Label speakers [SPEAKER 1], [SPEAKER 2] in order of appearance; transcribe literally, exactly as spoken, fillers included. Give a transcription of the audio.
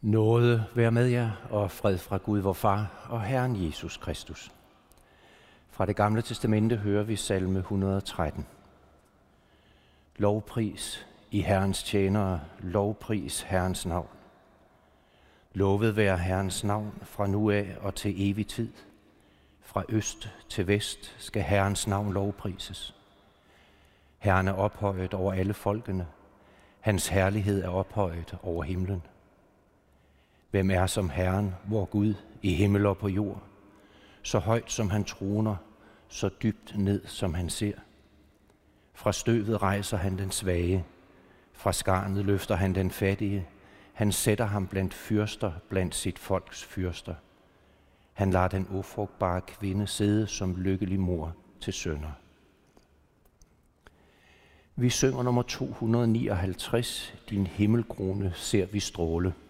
[SPEAKER 1] Nåde være med jer, og fred fra Gud vor Far og Herren Jesus Kristus. Fra det gamle testamente hører vi salme et hundrede og tretten. Lovpris i Herrens tjenere, lovpris Herrens navn. Lovet være Herrens navn fra nu af og til evig tid. Fra øst til vest skal Herrens navn lovprises. Herren er ophøjet over alle folkene. Hans herlighed er ophøjet over himlen. Hvem er som Herren, vor Gud, i himmel og på jord? Så højt som han troner, så dybt ned som han ser. Fra støvet rejser han den svage, fra skarnet løfter han den fattige. Han sætter ham blandt fyrster, blandt sit folks fyrster. Han lader den ufrugtbare kvinde sidde som lykkelig mor til sønner. Vi synger nummer to hundrede og nioghalvtreds, din himmelkrone ser vi stråle.